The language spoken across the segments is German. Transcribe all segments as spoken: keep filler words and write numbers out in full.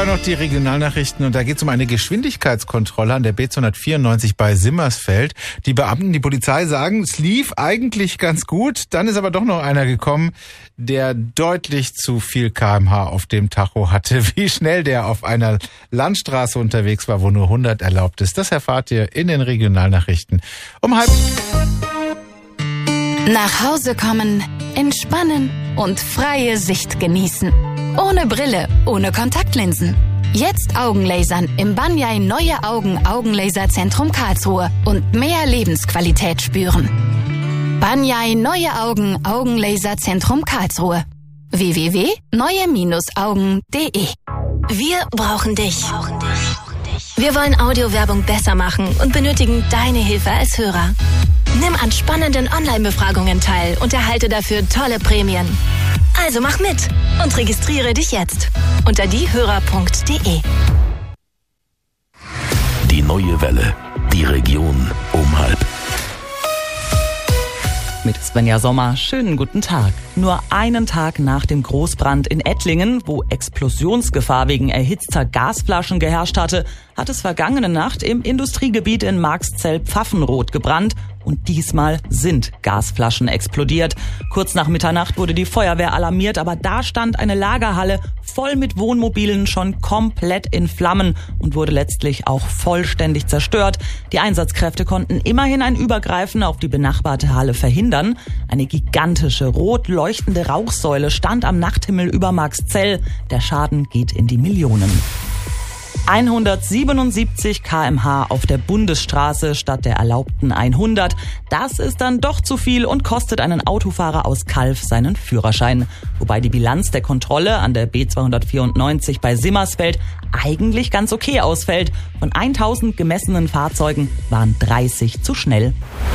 Vorher noch die Regionalnachrichten und da geht es um eine Geschwindigkeitskontrolle an der B zweihundertvierundneunzig bei Simmersfeld. Die Beamten, die Polizei sagen, es lief eigentlich ganz gut. Dann ist aber doch noch einer gekommen, der deutlich zu viel Kilometer pro Stunde auf dem Tacho hatte. Wie schnell der auf einer Landstraße unterwegs war, wo nur hundert erlaubt ist, das erfahrt ihr in den Regionalnachrichten um halb. Nach Hause kommen, entspannen und freie Sicht genießen. Ohne Brille, ohne Kontaktlinsen. Jetzt Augenlasern im Banyai Neue Augen Augenlaserzentrum Karlsruhe und mehr Lebensqualität spüren. Banyai Neue Augen Augenlaserzentrum Karlsruhe. w w w punkt neue augen punkt de Wir brauchen dich. Wir wollen Audiowerbung besser machen und benötigen deine Hilfe als Hörer. Nimm an spannenden Online-Befragungen teil und erhalte dafür tolle Prämien. Also mach mit und registriere dich jetzt unter diehörer punkt de. Die neue Welle, die Region um halb. Mit Svenja Sommer, schönen guten Tag. Nur einen Tag nach dem Großbrand in Ettlingen, wo Explosionsgefahr wegen erhitzter Gasflaschen geherrscht hatte, hat es vergangene Nacht im Industriegebiet in Marxzell-Pfaffenroth gebrannt. Und diesmal sind Gasflaschen explodiert. Kurz nach Mitternacht wurde die Feuerwehr alarmiert, aber da stand eine Lagerhalle voll mit Wohnmobilen schon komplett in Flammen und wurde letztlich auch vollständig zerstört. Die Einsatzkräfte konnten immerhin ein Übergreifen auf die benachbarte Halle verhindern. Eine gigantische, rot leuchtende Rauchsäule stand am Nachthimmel über Marxzell. Der Schaden geht in die Millionen. hundertsiebenundsiebzig Kilometer pro Stunde auf der Bundesstraße statt der erlaubten hundert. Das ist dann doch zu viel und kostet einen Autofahrer aus Calw seinen Führerschein. Wobei die Bilanz der Kontrolle an der B zweihundertvierundneunzig bei Simmersfeld eigentlich ganz okay ausfällt. Von tausend gemessenen Fahrzeugen waren dreißig zu schnell.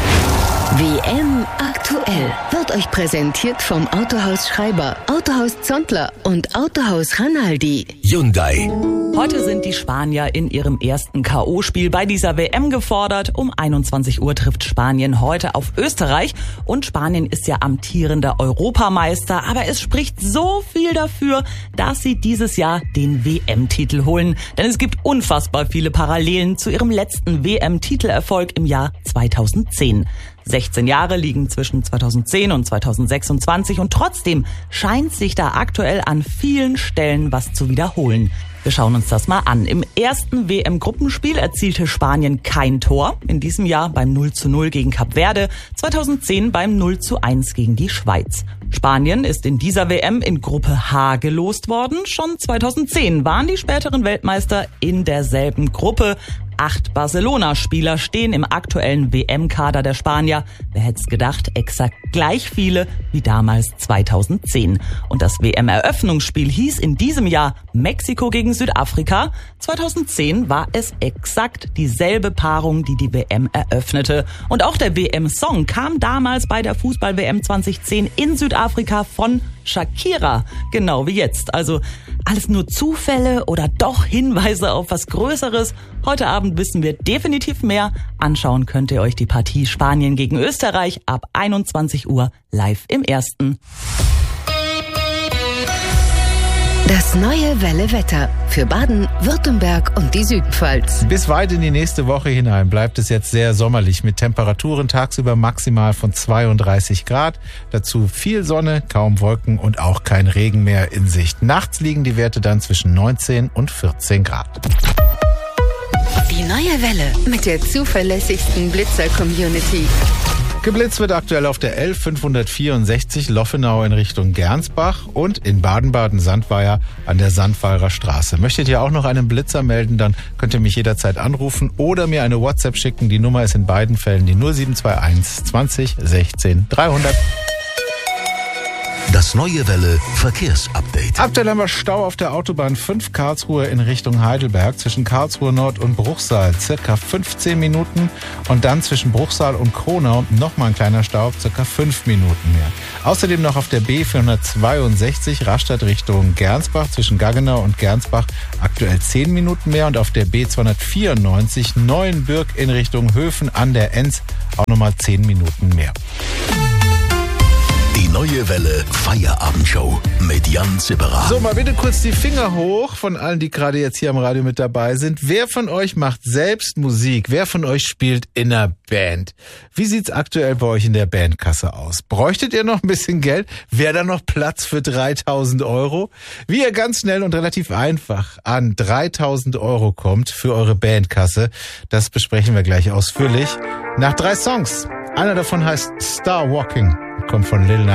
W M aktuell wird euch präsentiert vom Autohaus Schreiber, Autohaus Zontler und Autohaus Ranaldi. Hyundai. Heute sind die Spanier in ihrem ersten K O-Spiel bei dieser W M gefordert. Um einundzwanzig Uhr trifft Spanien heute auf Österreich. Und Spanien ist ja amtierender Europameister. Aber es spricht so viel dafür, dass sie dieses Jahr den W M-Titel holen. Denn es gibt unfassbar viele Parallelen zu ihrem letzten W M-Titelerfolg im Jahr zweitausendzehn. sechzehn Jahre liegen zwischen zweitausendzehn und zweitausendsechsundzwanzig und trotzdem scheint sich da aktuell an vielen Stellen was zu wiederholen. Wir schauen uns das mal an. Im ersten W M-Gruppenspiel erzielte Spanien kein Tor. In diesem Jahr beim null zu null gegen Kap Verde, zweitausendzehn beim null zu eins gegen die Schweiz. Spanien ist in dieser W M in Gruppe H gelost worden. Schon zweitausendzehn waren die späteren Weltmeister in derselben Gruppe. Acht Barcelona-Spieler stehen im aktuellen W M-Kader der Spanier. Wer hätte es gedacht, exakt gleich viele wie damals zweitausendzehn. Und das W M-Eröffnungsspiel hieß in diesem Jahr Mexiko gegen Südafrika. zweitausendzehn war es exakt dieselbe Paarung, die die W M eröffnete. Und auch der W M-Song kam damals bei der Fußball-W M zweitausendzehn in Südafrika von Shakira. Genau wie jetzt. Also alles nur Zufälle oder doch Hinweise auf was Größeres? Heute Abend wissen wir definitiv mehr. Anschauen könnt ihr euch die Partie Spanien gegen Österreich ab einundzwanzig Uhr live im Ersten. Das neue Welle-Wetter für Baden, Württemberg und die Südpfalz. Bis weit in die nächste Woche hinein bleibt es jetzt sehr sommerlich mit Temperaturen tagsüber maximal von zweiunddreißig Grad. Dazu viel Sonne, kaum Wolken und auch kein Regen mehr in Sicht. Nachts liegen die Werte dann zwischen neunzehn und vierzehn Grad. Die neue Welle mit der zuverlässigsten Blitzer-Community. Geblitzt wird aktuell auf der L fünfhundertvierundsechzig Loffenau in Richtung Gernsbach und in Baden-Baden-Sandweier an der Sandweiler Straße. Möchtet ihr auch noch einen Blitzer melden, dann könnt ihr mich jederzeit anrufen oder mir eine WhatsApp schicken. Die Nummer ist in beiden Fällen die null sieben zwei eins zwanzig sechzehn dreihundert. Das neue Welle Verkehrsupdate. Aktuell haben wir Stau auf der Autobahn fünf Karlsruhe in Richtung Heidelberg zwischen Karlsruhe Nord und Bruchsal circa fünfzehn Minuten und dann zwischen Bruchsal und Kronau nochmal ein kleiner Stau circa fünf Minuten mehr. Außerdem noch auf der B vierhundertzweiundsechzig Rastatt Richtung Gernsbach zwischen Gaggenau und Gernsbach aktuell zehn Minuten mehr und auf der B zweihundertvierundneunzig Neuenbürg in Richtung Höfen an der Enz auch nochmal zehn Minuten mehr. Die neue Welle Feierabendshow mit Jan Zipperer. So, mal bitte kurz die Finger hoch von allen, die gerade jetzt hier am Radio mit dabei sind. Wer von euch macht selbst Musik? Wer von euch spielt in einer Band? Wie sieht's aktuell bei euch in der Bandkasse aus? Bräuchtet ihr noch ein bisschen Geld? Wäre da noch Platz für dreitausend Euro? Wie ihr ganz schnell und relativ einfach an dreitausend Euro kommt für eure Bandkasse, das besprechen wir gleich ausführlich. Nach drei Songs. Einer davon heißt Star Walking, kommt von Lil Nas